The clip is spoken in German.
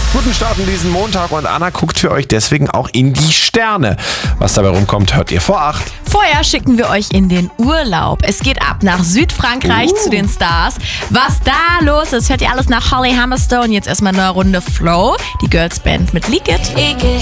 Guten Start in diesen Montag und Anna guckt für euch deswegen auch in die Sterne. Was dabei rumkommt, hört ihr vor 8. Vorher schicken wir euch in den Urlaub. Es geht ab nach Südfrankreich zu den Stars. Was da los ist, hört ihr alles nach Holly Hammerstone. Jetzt erstmal eine Runde Flow, die Girls Band mit Leak It.